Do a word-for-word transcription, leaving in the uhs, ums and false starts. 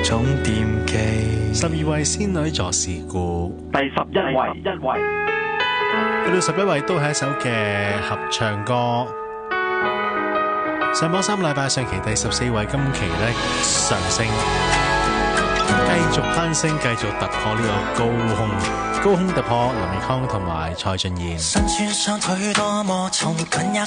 種惦記。 十二位仙女座事故， 第十一位，一位去到十一位都係一首嘅合唱歌。上榜三禮拜，上期第十四位，今期咧上升，繼續攀升，繼續突破呢個高空，高空突破林奕匡同埋蔡俊彥。 身穿雙腿多麼重，近日